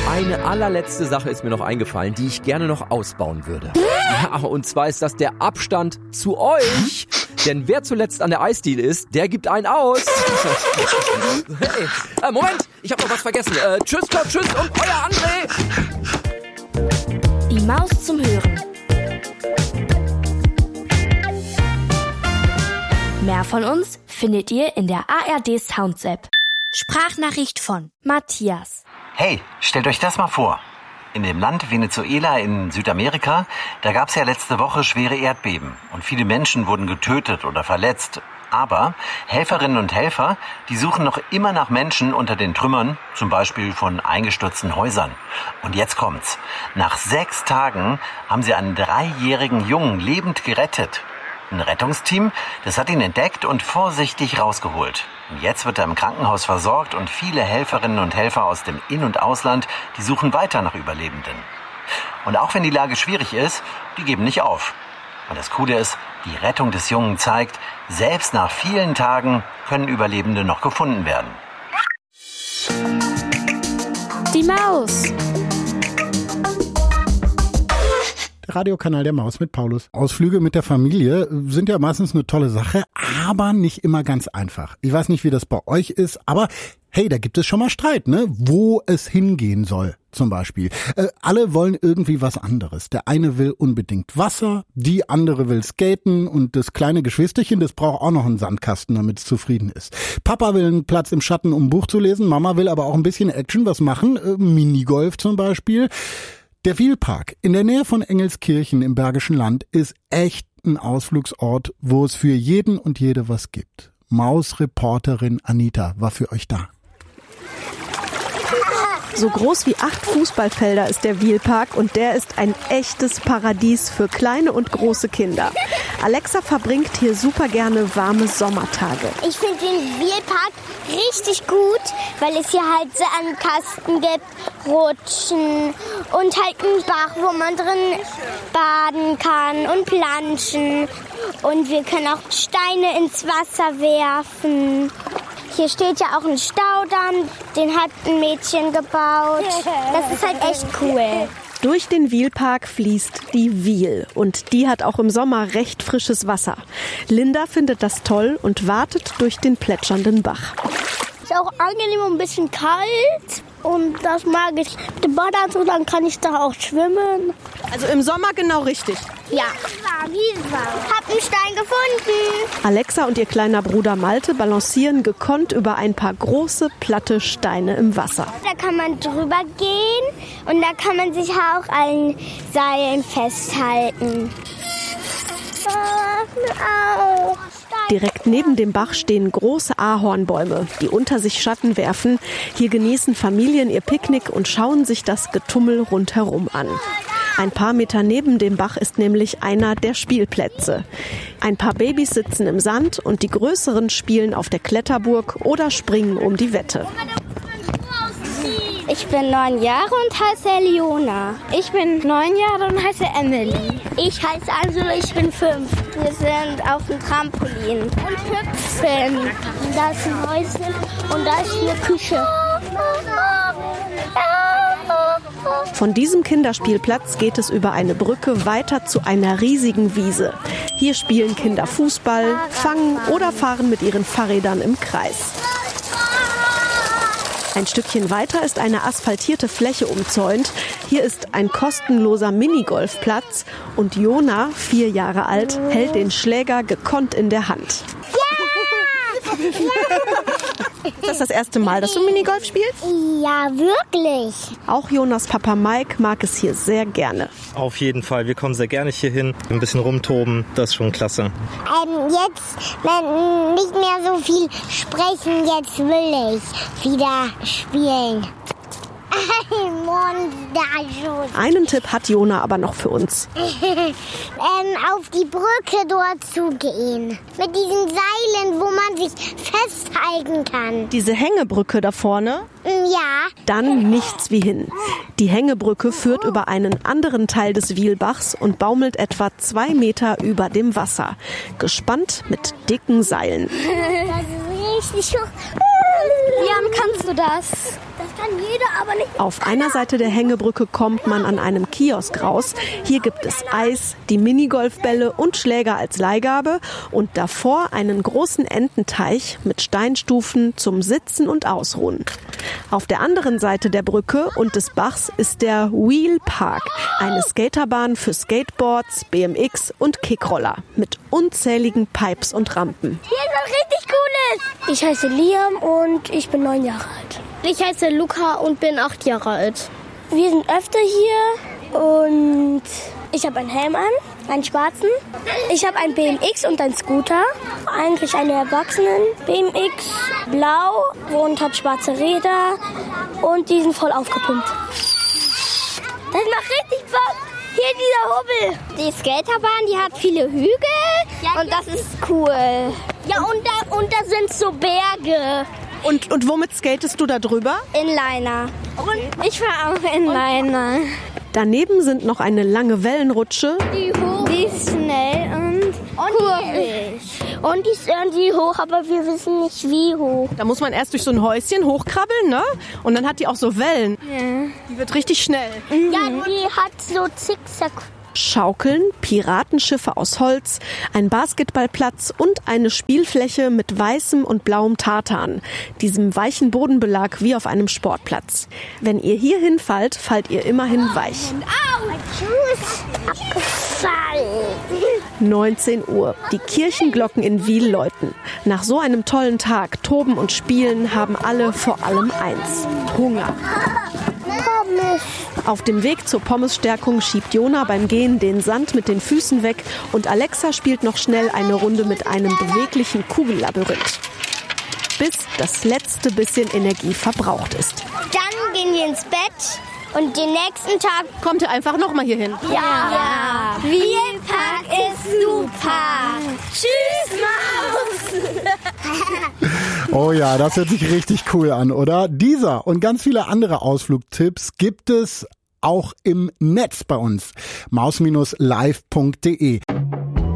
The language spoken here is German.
Eine allerletzte Sache ist mir noch eingefallen, die ich gerne noch ausbauen würde. Ja, und zwar ist das der Abstand zu euch. Denn wer zuletzt an der Eisdiele ist, der gibt einen aus. Hey, Moment, ich habe noch was vergessen. Tschüss, Gott, tschüss und euer André. Die Maus zum Hören. Mehr von uns findet ihr in der ARD Sounds App. Sprachnachricht von Matthias. Hey, stellt euch das mal vor. In dem Land Venezuela in Südamerika, da gab es ja letzte Woche schwere Erdbeben und viele Menschen wurden getötet oder verletzt. Aber Helferinnen und Helfer, die suchen noch immer nach Menschen unter den Trümmern, zum Beispiel von eingestürzten Häusern. Und jetzt kommt's. Nach 6 Tagen haben sie einen 3-jährigen Jungen lebend gerettet. Ein Rettungsteam, das hat ihn entdeckt und vorsichtig rausgeholt. Und jetzt wird er im Krankenhaus versorgt und viele Helferinnen und Helfer aus dem In- und Ausland, die suchen weiter nach Überlebenden. Und auch wenn die Lage schwierig ist, die geben nicht auf. Und das Coole ist, die Rettung des Jungen zeigt, selbst nach vielen Tagen können Überlebende noch gefunden werden. Die Maus. Radiokanal der Maus mit Paulus. Ausflüge mit der Familie sind ja meistens eine tolle Sache, aber nicht immer ganz einfach. Ich weiß nicht, wie das bei euch ist, aber hey, da gibt es schon mal Streit, ne? Wo es hingehen soll, zum Beispiel. Alle wollen irgendwie was anderes. Der eine will unbedingt Wasser, die andere will skaten und das kleine Geschwisterchen, das braucht auch noch einen Sandkasten, damit es zufrieden ist. Papa will einen Platz im Schatten, um ein Buch zu lesen. Mama will aber auch ein bisschen Action, was machen? Minigolf zum Beispiel. Der Wielpark in der Nähe von Engelskirchen im Bergischen Land ist echt ein Ausflugsort, wo es für jeden und jede was gibt. Mausreporterin Anita war für euch da. So groß wie 8 Fußballfelder ist der Wielpark und der ist ein echtes Paradies für kleine und große Kinder. Alexa verbringt hier super gerne warme Sommertage. Ich finde den Wielpark richtig gut, weil es hier halt Sandkasten gibt, Rutschen und halt einen Bach, wo man drin baden kann und planschen. Und wir können auch Steine ins Wasser werfen. Hier steht ja auch ein Staudamm, den hat ein Mädchen gebaut. Das ist halt echt cool. Durch den Wielpark fließt die Wiel und die hat auch im Sommer recht frisches Wasser. Linda findet das toll und wartet durch den plätschernden Bach. Ist auch angenehm und ein bisschen kalt und das mag ich. Mit dem Badeanzug, dann kann ich da auch schwimmen. Also im Sommer genau richtig. Ja, hab einen Stein gefunden. Alexa und ihr kleiner Bruder Malte balancieren gekonnt über ein paar große, platte Steine im Wasser. Da kann man drüber gehen und da kann man sich auch an Seilen festhalten. Direkt neben dem Bach stehen große Ahornbäume, die unter sich Schatten werfen. Hier genießen Familien ihr Picknick und schauen sich das Getummel rundherum an. Ein paar Meter neben dem Bach ist nämlich einer der Spielplätze. Ein paar Babys sitzen im Sand und die Größeren spielen auf der Kletterburg oder springen um die Wette. Ich bin 9 Jahre und heiße Eliona. Ich bin 9 Jahre und heiße Emily. Ich heiße Angela, ich bin 5. Wir sind auf dem Trampolin und hüpfen. Da ist ein Häuschen und da ist eine Küche. Von diesem Kinderspielplatz geht es über eine Brücke weiter zu einer riesigen Wiese. Hier spielen Kinder Fußball, fangen oder fahren mit ihren Fahrrädern im Kreis. Ein Stückchen weiter ist eine asphaltierte Fläche umzäunt. Hier ist ein kostenloser Minigolfplatz und Jona, 4 Jahre alt, hält den Schläger gekonnt in der Hand. Ist das erste Mal, dass du Minigolf spielst? Ja, wirklich. Auch Jonas Papa Mike mag es hier sehr gerne. Auf jeden Fall, wir kommen sehr gerne hier hin. Ein bisschen rumtoben, das ist schon klasse. Jetzt nicht mehr so viel sprechen, jetzt will ich wieder spielen. Einen Tipp hat Jona aber noch für uns. Auf die Brücke dort zu gehen. Mit diesen Seilen, wo man sich festhalten kann. Diese Hängebrücke da vorne? Ja. Dann nichts wie hin. Die Hängebrücke führt über einen anderen Teil des Wielbachs und baumelt etwa 2 Meter über dem Wasser. Gespannt mit dicken Seilen. Das ist richtig hoch. Jan, kannst du das? Das kann jeder, aber nicht. Auf einer Seite der Hängebrücke kommt man an einem Kiosk raus. Hier gibt es Eis, die Minigolfbälle und Schläger als Leihgabe und davor einen großen Ententeich mit Steinstufen zum Sitzen und Ausruhen. Auf der anderen Seite der Brücke und des Bachs ist der Wheel Park, eine Skaterbahn für Skateboards, BMX und Kickroller mit unzähligen Pipes und Rampen. Hier ist was richtig Cooles. Ich heiße Liam und ich bin 9 Jahre alt. Ich heiße Luca und bin 8 Jahre alt. Wir sind öfter hier und ich habe einen Helm an, einen schwarzen. Ich habe einen BMX und einen Scooter. Eigentlich eine Erwachsenen-BMX, blau und hat schwarze Räder und die sind voll aufgepumpt. Das macht richtig Bock. Hier dieser Hubbel. Die Skaterbahn, die hat viele Hügel und das ist cool. Ja, und da sind so Berge. Und womit skatest du da drüber? Inliner. Und ich fahre auch Inliner. Daneben sind noch eine lange Wellenrutsche. Die ist schnell und kurvig. Und die ist irgendwie hoch, aber wir wissen nicht wie hoch. Da muss man erst durch so ein Häuschen hochkrabbeln, ne? Und dann hat die auch so Wellen. Ja. Die wird richtig schnell. Ja, die hat so Zickzack. Schaukeln, Piratenschiffe aus Holz, ein Basketballplatz und eine Spielfläche mit weißem und blauem Tartan, diesem weichen Bodenbelag wie auf einem Sportplatz. Wenn ihr hier hinfallt, fallt ihr immerhin weich. Au, mein Fuß abgefallen. 19 Uhr. Die Kirchenglocken in Wil läuten. Nach so einem tollen Tag, Toben und Spielen, haben alle vor allem eins: Hunger. Pommes. Auf dem Weg zur Pommesstärkung schiebt Jona beim Gehen den Sand mit den Füßen weg und Alexa spielt noch schnell eine Runde mit einem beweglichen Kugellabyrinth. Bis das letzte bisschen Energie verbraucht ist. Dann gehen wir ins Bett und den nächsten Tag Kommt ihr einfach nochmal hier hin? Ja. Wheelpark ist super. Tschüss, Maus. Oh ja, das hört sich richtig cool an, oder? Dieser und ganz viele andere Ausflugtipps gibt es auch im Netz bei uns. maus-live.de